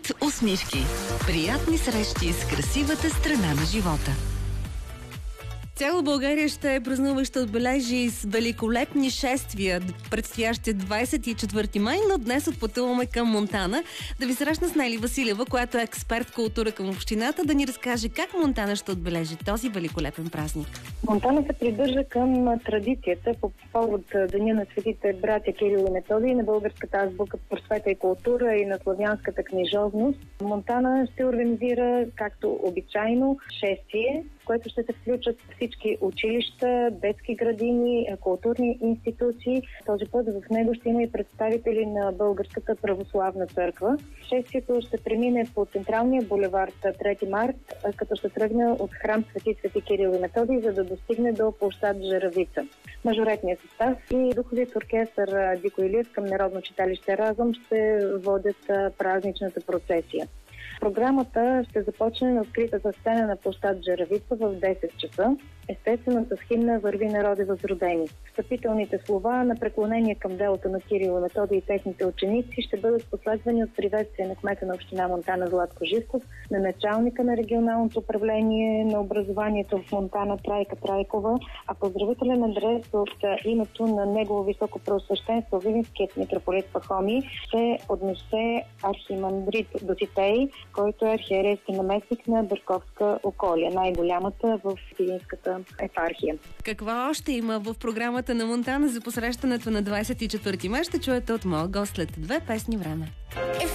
Вид усмивки. Приятни срещи с красивата страна на живота. Цяла България ще празнува и ще отбележи с великолепни шествия предстоящия 24 май, но днес отпътуваме към Монтана да ви срещна с Нели Василева, която е експерт култура към общината, да ни разкаже как Монтана ще отбележи този великолепен празник. Монтана се придържа към традицията по повод Деня на светите братя Кирил и Методий, на българската азбука просвета и култура и на славянската книжовност. Монтана ще организира, както обичайно, шествие, в което ще се включат всички училища, детски градини, културни институции. Този път в него ще има и представители на Българската православна църква. Шествието ще премине по централния булевард 3 март, като ще тръгне от храм Свети Кирил и Методий, за да достигне до площад Жаравица. Мажоретният състав и духовият оркестър Дико Илиев към Народно читалище Разум ще водят празничната процесия. Програмата ще започне на откритата сцена на площад Жаравица в 10 часа. Естествено с химна "Върви, народе възродени". Встъпителните слова на преклонение към делото на Кирил и Методий и техните ученици ще бъдат последвани от приветствие на кмета на община Монтана Златко Живков, на началника на регионалното управление на образованието в Монтана Трайка Трайкова, а поздравителен адрес от името на негово високо преосвещенство Видинският митрополит Пахомий ще поднесе архимандрит Доситей, който е архиерейски наместник на Берковска околия, най-голямата в Видинската епархия. Какво още има в програмата на Монтана за посрещането на 24 май? Ще чуете от моя гост след 2 песни време.